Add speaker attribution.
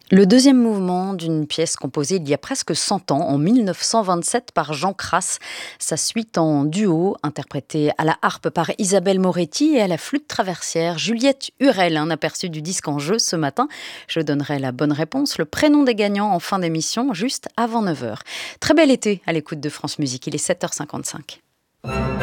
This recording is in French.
Speaker 1: Le deuxième mouvement d'une pièce composée il y a presque 100 ans, en 1927, par Jean Crass. Sa suite en duo, interprétée à la harpe par Isabelle Moretti et à la flûte traversière Juliette Hurel. Un aperçu du disque en jeu ce matin. Je donnerai la bonne réponse, le prénom des gagnants en fin d'émission, juste avant 9h. Très bel été à l'écoute de France Musique, il est 7h55.